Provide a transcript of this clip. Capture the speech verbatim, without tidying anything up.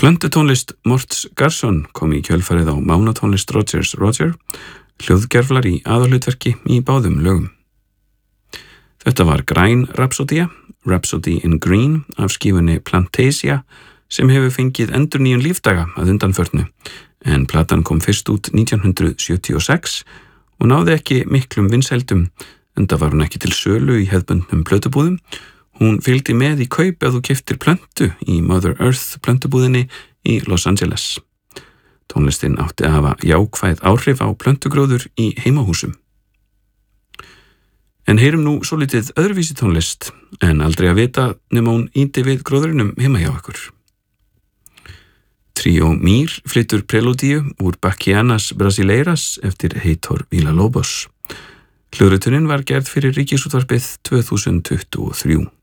Plöntutónlist Morts Garson kom í kjölfarið á mánatónlist Rogers Roger, hljóðgerflar í aðalhlutverki í báðum lögum. Þetta var græn Rhapsodía, Rhapsody in Green af skífunni Plantasia sem hefur fengið endurnýjun lífdaga að undanförnu, en platan kom fyrst út nítján hundrað sjötíu og sex og náði ekki miklum vinsældum, enda var hún ekki til sölu í hefðbundnum plötubúðum. Hún fylgdi með í kaup ef þú keyptir plöntu í Mother Earth plöntubúðinni í Los Angeles. Tónlistin átti að hafa jákvæð áhrif á plöntugróður í heimahúsum. En heyrum nú svolítið öðruvísi tónlist, en aldrei að vita nema hún ýti við gróðurinnum heima hjá ykkur. Tríó Mír flytur prelúdíu úr Bachianas Brasileiras eftir Heitor Villa-Lobos. Hljóðritunin var gerð fyrir Ríkisútvarpið tvö þúsund tuttugu og þrjú.